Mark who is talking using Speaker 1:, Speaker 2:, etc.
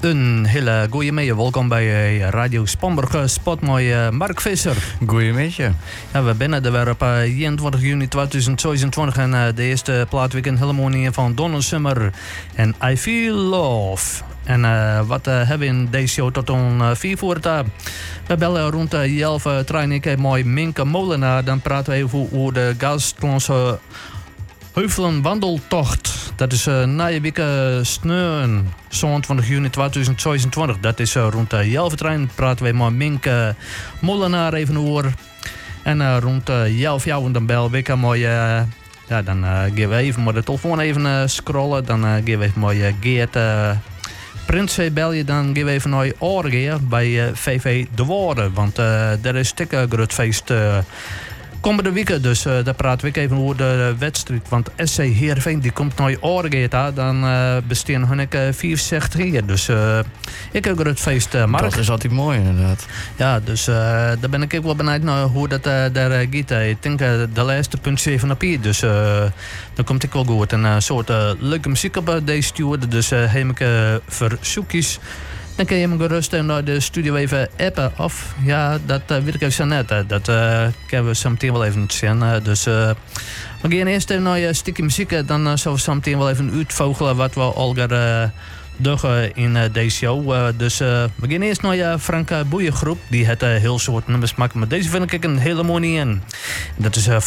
Speaker 1: Een hele goeie middag. Welkom bij Radio Spamberg Spot met Mark Visser.
Speaker 2: Goeiemiddag.
Speaker 1: Ja, we binnen er weer op 21 juni 2022 en de eerste plaatweekend helemaal niet van Donna Summer en I Feel Love. En wat hebben we in deze show tot on 4 voor het we bellen rond 11 trein ik mooi Minke Molenaar. Dan praten we even over de Gastlonse Heuvelen wandeltocht. Dat is na je week sneun, 27 juni 2022. Dat is rond de Jelvertrein. Praten we met Minke Molenaar even over. En rond 11 jaar dan bel ik mooi. Ja, dan gaan we even met de telefoon even scrollen. Dan gaan we even mooi Geert Prinsen bellen. Dan gaan we even naar Orgeer bij VV De Woorden. Want daar is een groot feest. Komende weken, dus daar praten we even over de wedstrijd. Want SC Heerenveen die komt naar Orgeet, dan bestaan hun 64 jaar. Dus ik heb het feest, Mark.
Speaker 2: Dat is altijd mooi, inderdaad.
Speaker 1: Ja, dus daar ben ik ook wel benieuwd naar hoe dat daar gaat. Ik denk de laatste punt 7 op hier. Dus dan komt ik wel goed. Een soort leuke muziek op deze stuur. Dus heb ik verzoekjes. Dan kun je hem gerust naar de studio even appen. Of ja, dat weet ik even zo net. Dat kunnen we zo meteen wel even zien. Dus we gaan eerst even naar je stukje muziek. Dan zullen we zo meteen wel even uitvogelen wat we al gaan doen in deze show. Dus we gaan eerst naar je Frank Boeiengroep. Die heeft heel soort nummers maken. Maar deze vind ik een hele mooie in. Dat is